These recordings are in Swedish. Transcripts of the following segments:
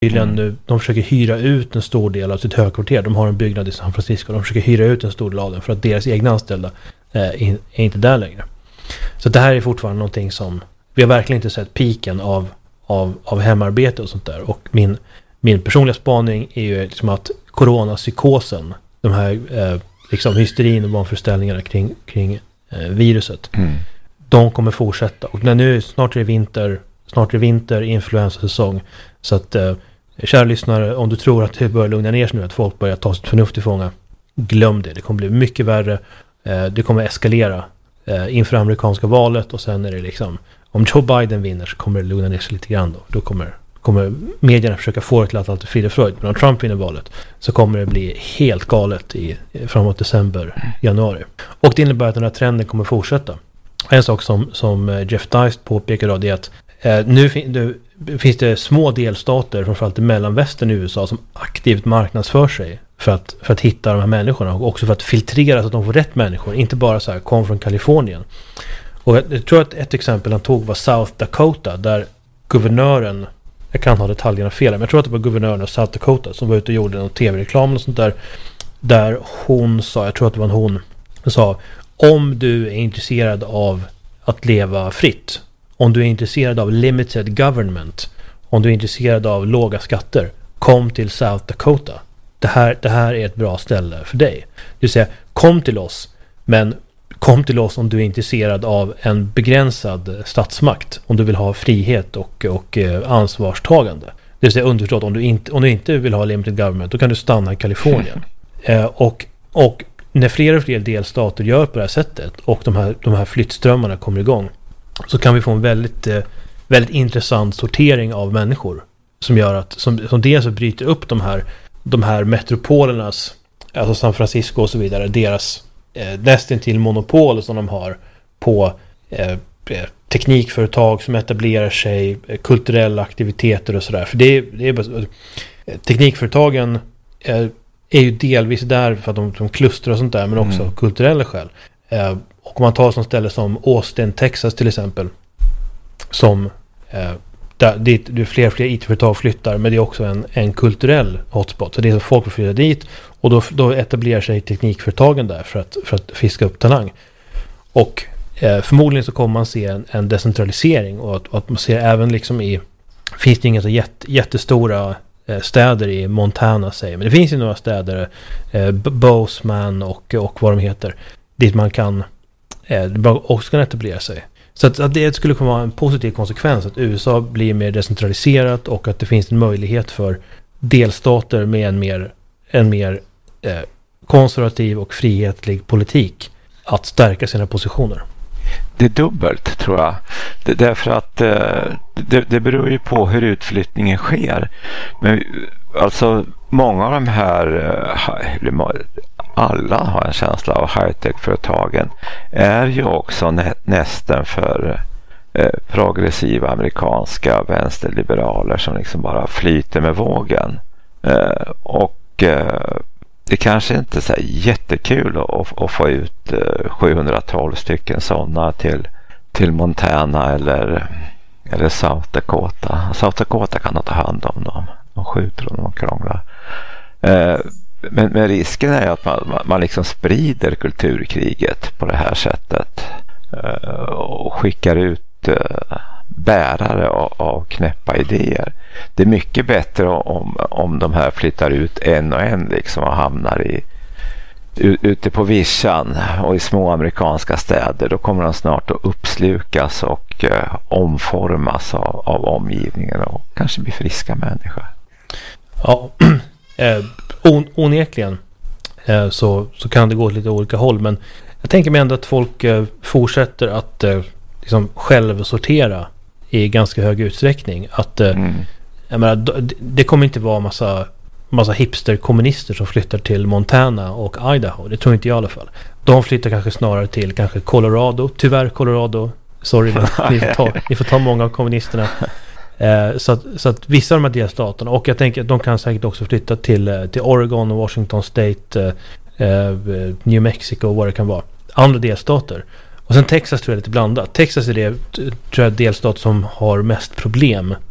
Nu, de försöker hyra ut en stor del av sitt högkvarter. De har en byggnad i San Francisco. De försöker hyra ut en stor del av den för att deras egna anställda är inte där längre. Så det här är fortfarande någonting som vi har verkligen inte sett piken av hemarbete och sånt där. Och min personliga spaning är ju liksom att coronapsykosen, de här liksom hysterin och vanföreställningarna kring viruset, de kommer fortsätta. Och när snart är det vinter, influensasäsong. Så att kära lyssnare, om du tror att det börjar lugna ner sig nu, att folk börjar ta sitt förnuft till fånga, glöm det. Det kommer bli mycket värre. Det kommer eskalera inför amerikanska valet, och sen är det liksom, om Joe Biden vinner så kommer det lugna ner sig lite grann då kommer medierna försöka få det till att allt är frid och fröjd. Men om Trump vinner valet så kommer det bli helt galet framåt december, januari. Och det innebär att den här trenden kommer fortsätta. En sak som Jeff Deist påpekar då, det är att nu finns det små delstater, framförallt i mellanvästern i USA, som aktivt marknadsför sig för att hitta de här människorna, och också för att filtrera så att de får rätt människor, inte bara så här kom från Kalifornien. Och jag tror att ett exempel han tog var South Dakota, där guvernören, jag kan ha detaljerna fel, men jag tror att det var guvernören av South Dakota som var ute och gjorde någon tv-reklam och sånt där hon sa, jag tror att det var hon sa, om du är intresserad av att leva fritt, om du är intresserad av limited government, om du är intresserad av låga skatter, kom till South Dakota. Det här är ett bra ställe för dig. Det vill säga, kom till oss, men kom till oss om du är intresserad av en begränsad statsmakt, om du vill ha frihet och ansvarstagande. Det vill säga underförstått, om du inte vill ha limited government, då kan du stanna i Kalifornien. Och när fler och fler delstater gör på det här sättet, och de här flyttströmmarna kommer igång, så kan vi få en väldigt, väldigt intressant sortering av människor som gör att, som dels bryter upp de här metropolernas, alltså San Francisco och så vidare, deras nästintill monopol som de har på teknikföretag som etablerar sig, kulturella aktiviteter och sådär. För det är bara, teknikföretagen är ju delvis där för att de klustrar och sånt där, men också kulturella skäl. Och om man tar som ställe som Austin, Texas till exempel, som dit fler IT-företag flyttar, men det är också en kulturell hotspot. Så det är så folk får flytta dit, och då etablerar sig teknikföretagen där för att fiska upp talang. Och förmodligen så kommer man se en decentralisering, och att man ser även liksom finns det inga så jättestora städer i Montana, säger, men det finns ju några städer, Bozeman och vad de heter, dit man också kan etablera sig. Så att det skulle kunna vara en positiv konsekvens, att USA blir mer decentraliserat, och att det finns en möjlighet för delstater med en mer konservativ och frihetlig politik att stärka sina positioner. Det är dubbelt, tror jag. Därför att det beror ju på hur utflyttningen sker. Men alltså många av de här, alla har en känsla av high-tech-företagen, är ju också nästan för progressiva amerikanska vänsterliberaler som liksom bara flyter med vågen. Det kanske inte är så jättekul att få ut 712 stycken sådana till Montana eller South Dakota. South Dakota kan ta hand om dem. De skjuter och de krånglar. Men risken är att man liksom sprider kulturkriget på det här sättet och skickar ut bärare av knäppa idéer. Det är mycket bättre om de här flyttar ut en och en liksom och hamnar ute på vischan och i små amerikanska städer. Då kommer de snart att uppslukas och omformas av omgivningen och kanske bli friska människor. Ja, onekligen så kan det gå åt lite olika håll, men jag tänker mig ändå att folk fortsätter att liksom självsortera i ganska hög utsträckning. Att jag menar, det kommer inte vara massa hipster-kommunister som flyttar till Montana och Idaho. Det tror inte jag i alla fall. De flyttar kanske snarare till Colorado. Tyvärr Colorado. Sorry, men ni får ta många av kommunisterna. Så att vissa av de här delstaterna, och jag tänker att de kan säkert också flytta till Oregon och Washington State, New Mexico och vad det kan vara. Andra delstater. Och sen Texas tror jag är lite blandat. Texas är det, tror jag, delstat som har mest problem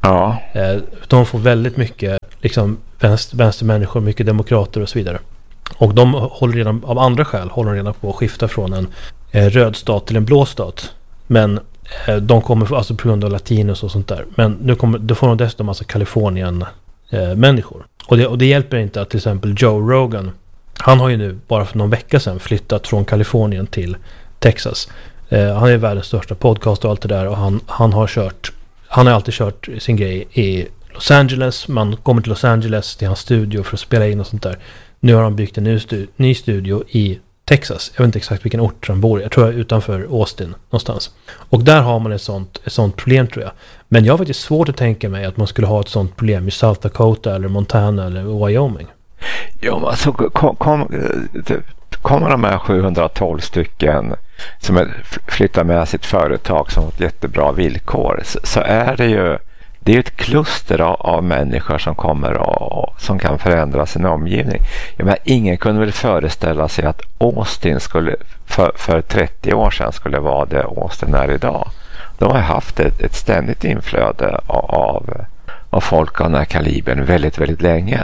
Ja. De får väldigt mycket liksom vänstermänniskor, mycket demokrater och så vidare. Och de håller redan, av andra skäl, håller redan på att skifta från en röd stat till en blå stat. Men de kommer alltså på grund av latinos och sånt där. Men då får de dessutom alltså Kalifornien-människor. Och det hjälper inte att till exempel Joe Rogan, han har ju nu bara för någon vecka sedan flyttat från Kalifornien till Texas. Han är världens största podcast och allt det där. Och han har alltid kört sin grej i Los Angeles. Man kommer till Los Angeles till hans studio för att spela in och sånt där. Nu har han byggt en ny studio i Texas. Jag vet inte exakt vilken ort han bor i. Jag tror jag är utanför Austin någonstans. Och där har man ett sånt problem, tror jag. Men jag har faktiskt svårt att tänka mig att man skulle ha ett sånt problem i South Dakota eller Montana eller Wyoming. Ja, men alltså kommer de här 712 stycken som flyttar med sitt företag som har ett jättebra villkor, så är det är ett kluster av människor som kommer och som kan förändra sin omgivning. Ingen kunde väl föreställa sig att Austin skulle för 30 år sedan skulle vara det Austin är idag. De har haft ett ständigt inflöde av folk av den här kalibern väldigt, väldigt länge.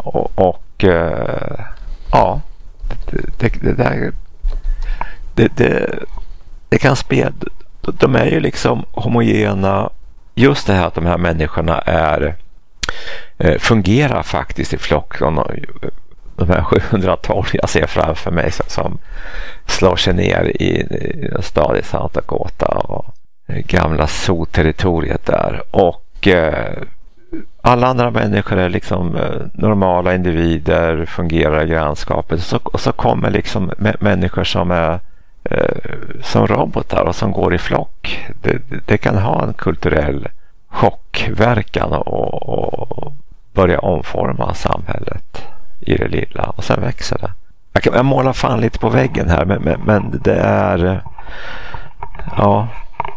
Det kan spela. De är ju liksom homogena. Just det här att de här människorna fungerar faktiskt i flock. De här 712 jag ser framför mig som slår sig ner i en stad i South Dakota och gamla zoo-territoriet där. Och alla andra människor är liksom normala individer, fungerar i grannskapet. Och så kommer liksom människor som är som robotar och som går i flock. Det kan ha en kulturell chockverkan och börja omforma samhället i det lilla. Och sen växer det. Jag målar fan lite på väggen här, men det är... Ja.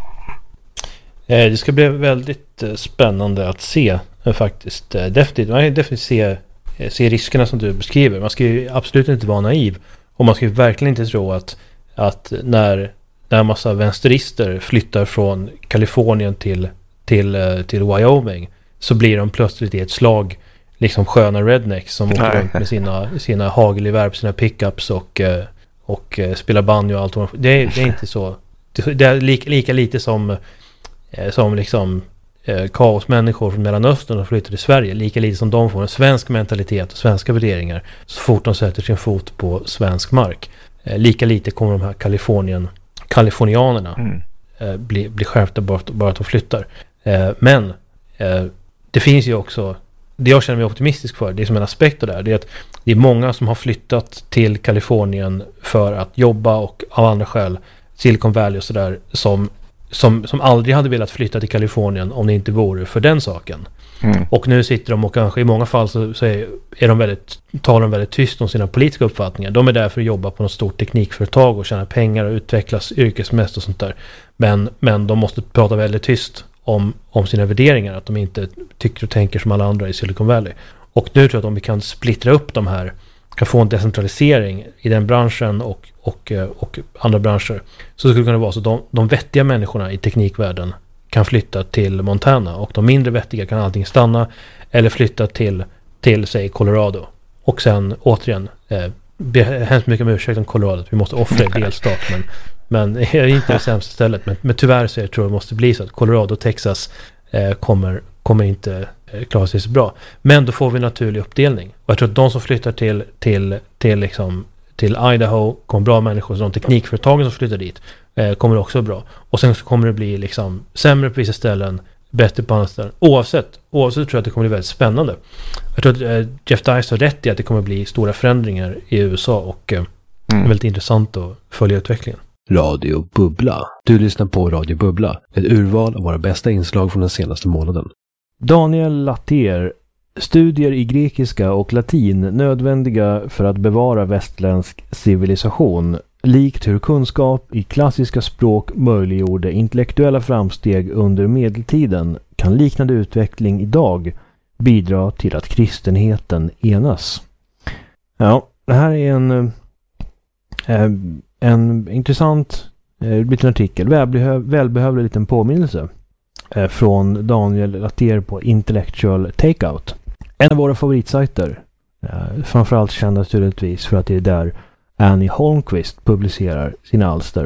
Det ska bli väldigt spännande att se faktiskt. Definitivt se riskerna som du beskriver. Man ska ju absolut inte vara naiv. Och man ska ju verkligen inte tro att när en massa vänsterister flyttar från Kalifornien till Wyoming, så blir de plötsligt i ett slag liksom sköna rednecks som åker runt med sina hagelgevär på sina pickups och spelar banjo och allt. Det är inte så. Det är lika lite som liksom kaosmänniskor från Mellanöstern som flyttar till Sverige, lika lite som de får en svensk mentalitet och svenska värderingar så fort de sätter sin fot på svensk mark. Lika lite kommer de här kalifornianerna bli skärpta bara att de flyttar. Men det finns ju också, det jag känner mig optimistisk för, det är som en aspekt av det här, det är att det är många som har flyttat till Kalifornien för att jobba och av andra skäl, Silicon Valley och sådär, som aldrig hade velat flytta till Kalifornien om det inte vore för den saken. Och nu sitter de och kanske i många fall så talar de väldigt tyst om sina politiska uppfattningar. De är där för att jobba på något stort teknikföretag och tjäna pengar och utvecklas yrkesmässigt och sånt där. Men de måste prata väldigt tyst om sina värderingar, att de inte tycker och tänker som alla andra i Silicon Valley. Och nu tror jag att om vi kan splittra upp de här, kan få en decentralisering i den branschen och andra branscher, så skulle det kunna vara så de vettiga människorna i teknikvärlden kan flytta till Montana och de mindre vettiga kan antingen stanna eller flytta till säg Colorado. Och sen återigen hemskt mycket med ursäkt om Colorado, vi måste offra en delstat, men det är inte det sämsta stället, men tyvärr så tror jag det måste bli så att Colorado och Texas kommer inte klara sig så bra. Men då får vi en naturlig uppdelning. Och jag tror att de som flyttar till Idaho kommer bra människor, så de teknikföretagen som flyttar dit kommer också bra. Och sen så kommer det bli liksom sämre på vissa ställen, bättre på andra ställen. Oavsett tror jag att det kommer bli väldigt spännande. Jag tror att Jeff Dice har rätt i att det kommer bli stora förändringar i USA och det är väldigt intressant att följa utvecklingen. Radio Bubbla. Du lyssnar på Radio Bubbla, ett urval av våra bästa inslag från den senaste månaden. Daniel Latter. Studier i grekiska och latin nödvändiga för att bevara västerländsk civilisation. Likt hur kunskap i klassiska språk möjliggjorde intellektuella framsteg under medeltiden kan liknande utveckling idag bidra till att kristenheten enas. Ja, det här är en intressant liten artikel, välbehövlig liten påminnelse. från Daniel Lattier på Intellectual Takeout. En av våra favoritsajter. Framförallt känd naturligtvis för att det är där Annie Holmquist publicerar sina alster.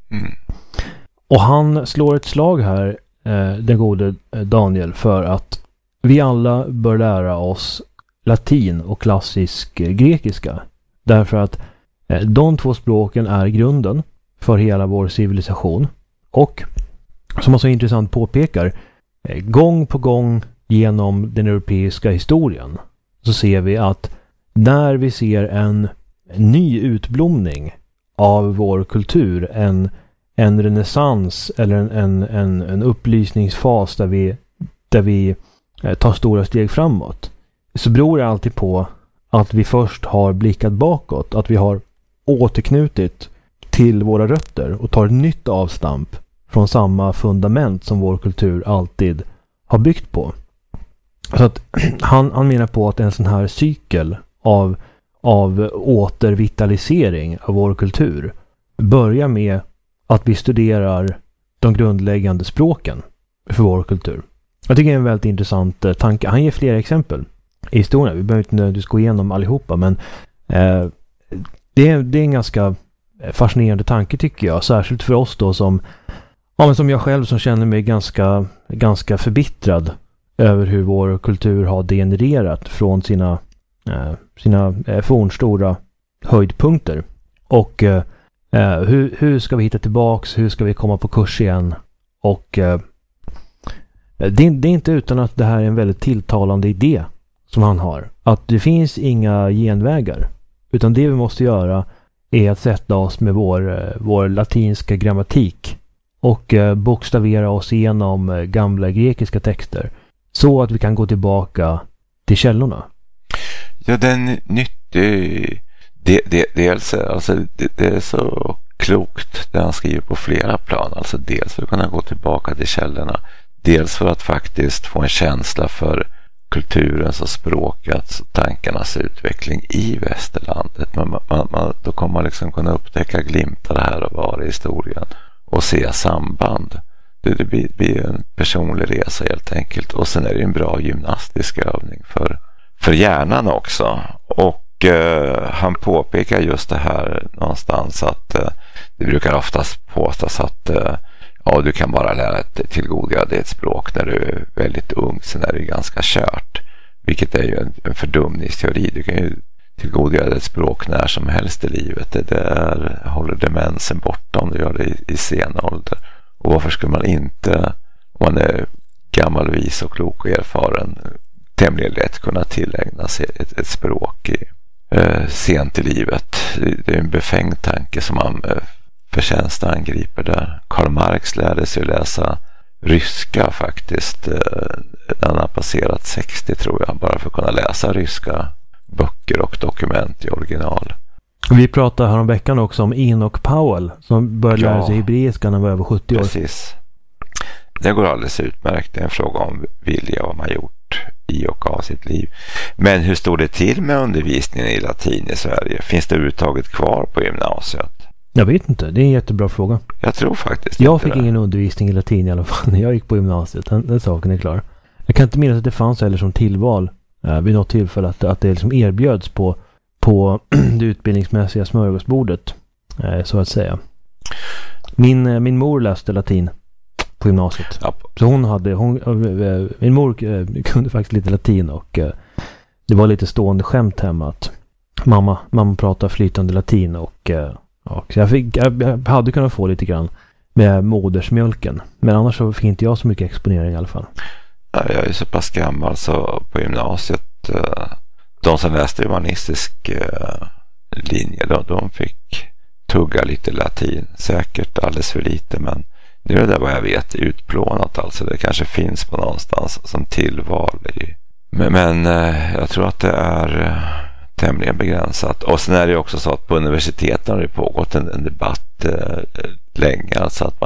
Och han slår ett slag här, den gode Daniel, för att vi alla bör lära oss latin och klassisk grekiska. Därför att de två språken är grunden för hela vår civilisation. Och som man så intressant påpekar, gång på gång genom den europeiska historien så ser vi att när vi ser en ny utblomning av vår kultur, en renässans eller en upplysningsfas där vi tar stora steg framåt, så beror det alltid på att vi först har blickat bakåt, att vi har återknutit till våra rötter och tar ett nytt avstamp från samma fundament som vår kultur alltid har byggt på. Så att han menar på att en sån här cykel av återvitalisering av vår kultur börjar med att vi studerar de grundläggande språken för vår kultur. Jag tycker det är en väldigt intressant tanke. Han ger flera exempel i historien. Vi behöver inte nödvändigtvis gå igenom allihopa, men det är en ganska fascinerande tanke tycker jag. Särskilt för oss då som jag själv som känner mig ganska förbittrad över hur vår kultur har degenererat från sina fornstora höjdpunkter. Och hur ska vi hitta tillbaks? Hur ska vi komma på kurs igen? Och det är inte utan att det här är en väldigt tilltalande idé som han har. Att det finns inga genvägar. Utan det vi måste göra är att sätta oss med vår latinska grammatik och bokstavera oss igenom gamla grekiska texter så att vi kan gå tillbaka till källorna. Ja, den nyttig. Dels alltså, det är så klokt det han skriver på flera plan. Alltså dels för att kunna gå tillbaka till källorna. Dels för att faktiskt få en känsla för kulturens och språkets och tankarnas utveckling i västerlandet. Då kommer man liksom kunna upptäcka glimtar här och var i historien och se samband. Det blir en personlig resa helt enkelt. Och sen är det en bra gymnastisk övning för hjärnan också. Och han påpekar just det här någonstans att det brukar oftast påstås att du kan bara lära dig tillgodogöra dig ett språk när du är väldigt ung, sen är det ganska kört. Vilket är ju en fördumningsteori. Du kan ju tillgodogöra dig ett språk när som helst i livet. Det håller demensen borta om du gör det i sen ålder. Och varför skulle man inte, om man är gammal, vis och klok och erfaren, tämligen lätt kunna tillägna sig ett språk sent i livet? Det är en befängd tanke som man förtjänst angriper där. Karl Marx lärde sig läsa ryska faktiskt när han har passerat 60 tror jag, bara för att kunna läsa ryska böcker och dokument i original. Vi pratade här om veckan också om Enoch Powell som började lära sig hebreiska när han var över 70 år. Precis. Det går alldeles utmärkt. Det är en fråga om vilja vad man gjort i och av sitt liv. Men hur står det till med undervisningen i latin i Sverige? Finns det överhuvudtaget kvar på gymnasiet? Jag vet inte, det är en jättebra fråga. Jag tror faktiskt jag fick ingen undervisning i latin i alla fall när jag gick på gymnasiet. Den saken är klar. Jag kan inte minnas att det fanns heller som tillval vid något tillfälle att det liksom erbjöds på det utbildningsmässiga smörgåsbordet så att säga. Min mor läste latin på gymnasiet. Ja. Så min mor kunde faktiskt lite latin och det var lite stående skämt hemma att mamma pratar flytande latin och så jag hade kunnat få lite grann med modersmjölken. Men annars så fick inte jag så mycket exponering i alla fall. Ja, jag är så pass gammal så på gymnasiet de som läste humanistisk linje de fick tugga lite latin. Säkert alldeles för lite, men det är det vad jag vet utplånat. Alltså det kanske finns på någonstans som tillval i. Men jag tror att det är tämligen begränsat. Och sen är det också så att på universiteten har det pågått en debatt länge. Alltså att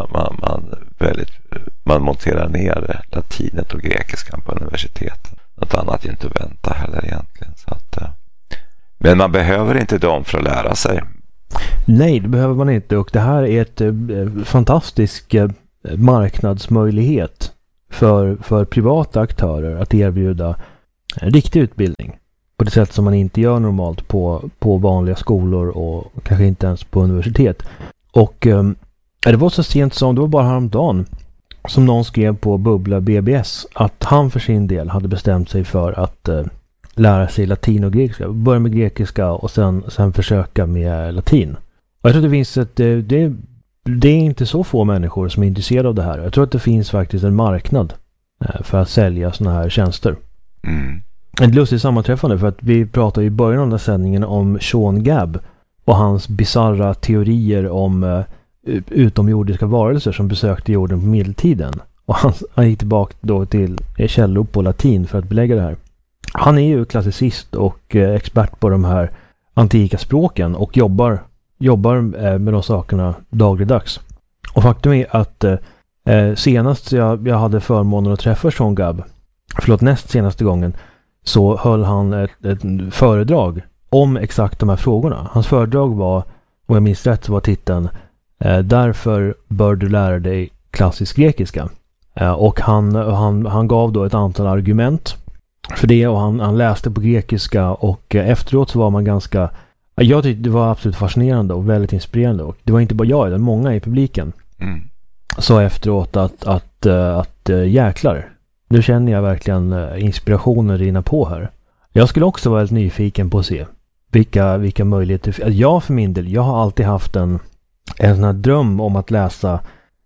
man monterar ner latinet och grekiskan på universiteten. Något annat är inte att vänta heller egentligen. Så att, men man behöver inte dem för att lära sig. Nej, det behöver man inte. Och det här är ett fantastisk marknadsmöjlighet för privata aktörer att erbjuda en riktig utbildning på det sätt som man inte gör normalt på vanliga skolor och kanske inte ens på universitet. Och det var så sent som, det var bara häromdagen som någon skrev på Bubbla BBS att han för sin del hade bestämt sig för att lära sig latin och grekiska. Börja med grekiska och sen försöka med latin. Och jag tror att det finns det är inte så få människor som är intresserade av det här. Jag tror att det finns faktiskt en marknad för att sälja såna här tjänster. Mm. Ett lustigt sammanträffande, för att vi pratade i början av den här sändningen om Sean Gabb och hans bizarra teorier om utomjordiska varelser som besökte jorden på medeltiden. Och han gick tillbaka då till källor på latin för att belägga det här. Han är ju klassicist och expert på de här antika språken och jobbar med de sakerna dagligdags. Och faktum är att senast jag hade förmånen att träffa Sean Gabb, näst senaste gången, så höll han ett föredrag om exakt de här frågorna. Hans föredrag var, om jag minns rätt, var titeln Därför bör du lära dig klassisk grekiska. Och han gav då ett antal argument för det, och han läste på grekiska, och efteråt så var man ganska, jag tyckte det var absolut fascinerande och väldigt inspirerande, och det var inte bara jag utan många i publiken sa efteråt att jäklar, nu känner jag verkligen inspirationen rinna på här. Jag skulle också vara väldigt nyfiken på att se vilka möjligheter. Jag för min del, jag har alltid haft en sån här dröm om att läsa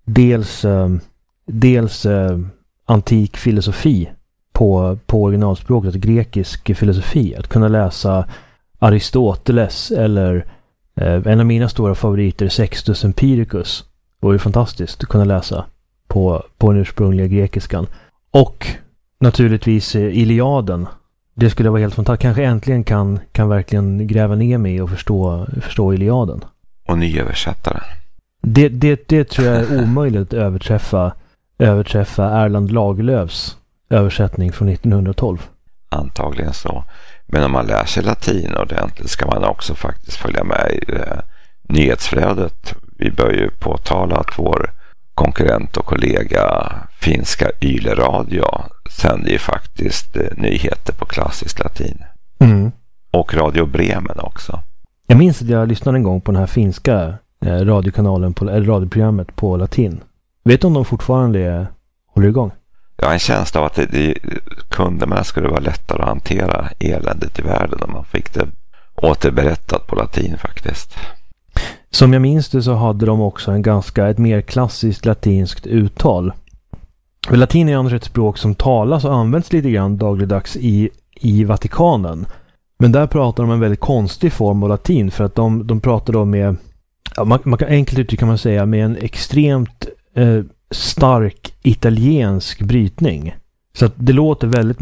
dels antik filosofi på originalspråket, grekisk filosofi. Att kunna läsa Aristoteles eller en av mina stora favoriter, Sextus Empiricus. Det var ju fantastiskt att kunna läsa på den ursprungliga grekiskan. Och naturligtvis Iliaden. Det skulle vara helt fantastiskt. Kanske äntligen kan verkligen gräva ner mig och förstå Iliaden. Och nyöversättaren. Det tror jag är omöjligt att överträffa Erland Lagerlöfs översättning från 1912. Antagligen så. Men om man lär sig latin ordentligt ska man också faktiskt följa med i nyhetsflödet. Vi bör ju påtala att vår konkurrent och kollega finska Yle Radio sänder ju faktiskt nyheter på klassisk latin. Mm. Och Radio Bremen också. Jag minns att jag lyssnade en gång på den här finska radiokanalen, eller radioprogrammet på latin. Vet du om de fortfarande håller igång? Jag har en känsla av att kunderna skulle vara lättare att hantera eländet i världen om man fick det återberättat på latin faktiskt. Som jag minns det så hade de också ett mer klassiskt latinskt uttal. Latin är annars ett språk som talas och används lite grann dagligdags i Vatikanen. Men där pratar de en väldigt konstig form av latin, för att de pratar då med, man kan enkelt uttrycka kan man säga, med en extremt stark italiensk brytning. Så att det låter väldigt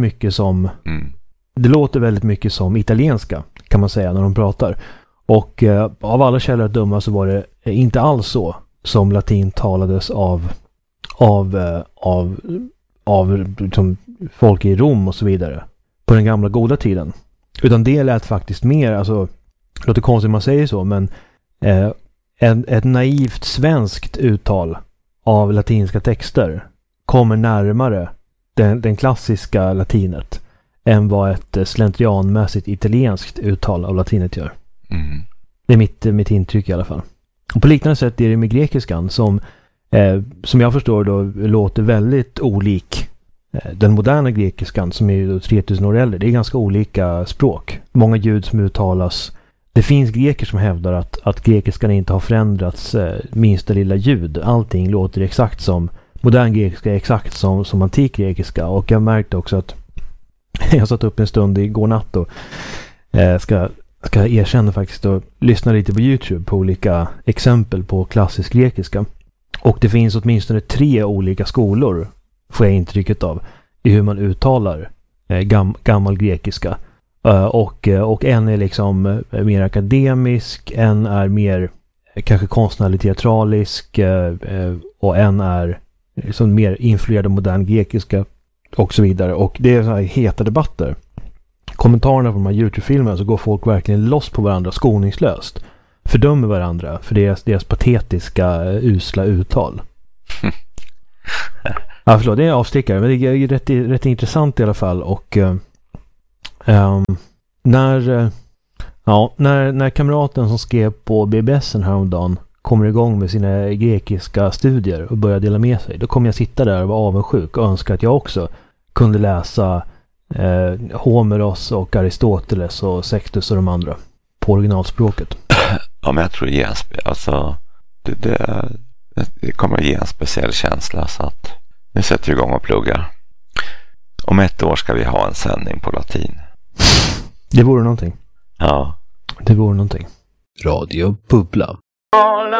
mycket som italienska kan man säga när de pratar. Och av alla källor att döma så var det inte alls så som latin talades av liksom folk i Rom och så vidare på den gamla goda tiden. Utan det lät faktiskt mer, alltså det låter konstigt man säger så, men ett naivt svenskt uttal av latinska texter kommer närmare den klassiska latinet än vad ett slentrianmässigt italienskt uttal av latinet gör. Mm. Det är mitt intryck i alla fall. Och på liknande sätt är det med grekiskan som jag förstår då låter väldigt olik den moderna grekiskan som är ju 3000 år äldre. Det är ganska olika språk. Många ljud som uttalas. Det finns greker som hävdar att grekiskan inte har förändrats minsta lilla ljud. Allting låter exakt som modern grekiska, exakt som antik grekiska. Och jag märkte också att jag satt upp en stund igår natt och ska erkänna faktiskt och lyssna lite på YouTube på olika exempel på klassisk grekiska. Och det finns åtminstone 3 olika skolor, får jag intrycket av, i hur man uttalar gammal grekiska. Och en är liksom mer akademisk, en är mer kanske konstnärlig teatralisk och en är liksom mer influerad av modern grekiska och så vidare. Och det är så här heta debatter. Kommentarerna på de här YouTube-filmerna så går folk verkligen loss på varandra skoningslöst. Fördömer varandra för deras patetiska usla uttal. Ja, förlåt, det är en avstickare, men det är rätt intressant i alla fall. Och när kamraten som skrev på BBS:en häromdagen kommer igång med sina grekiska studier och börjar dela med sig, då kommer jag sitta där och vara avundsjuk och önska att jag också kunde läsa Homeros och Aristoteles och Sextus och de andra på originalspråket. Ja, men jag tror det kommer att ge en speciell känsla, så att nu sätter vi igång och pluggar. Om 1 år ska vi ha en sändning på latin. Det vore någonting. Ja. Det vore någonting. Radio Bubbla.